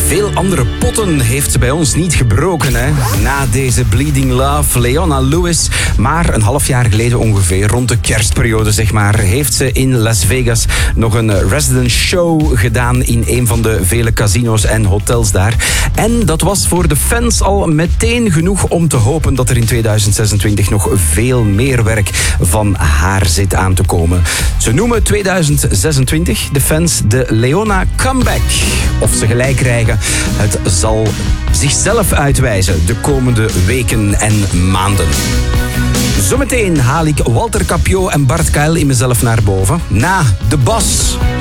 Veel andere potten heeft ze bij ons niet gebroken, hè. Na deze Bleeding Love, Leona Lewis. Maar een half jaar geleden ongeveer, rond de kerstperiode zeg maar, heeft ze in Las Vegas nog een resident show gedaan in een van de vele casino's en hotels daar. En dat was voor de fans al meteen genoeg om te hopen dat er in 2026 nog veel meer werk van haar zit aan te komen. Ze noemen 2026 de fans de Leona Comeback. Of ze gelijk krijgen, het zal zichzelf uitwijzen de komende weken en maanden. Zometeen haal ik Walter Capio en Bart Kuil in mezelf naar boven. Na de Bas.